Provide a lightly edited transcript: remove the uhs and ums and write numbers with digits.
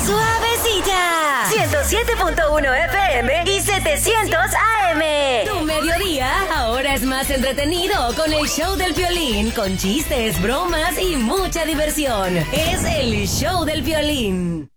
Suavecita. 107.1 FM y 700 AM. Tu mediodía ahora es más entretenido con el show del Piolín, con chistes, bromas y mucha diversión. Es el show del Piolín.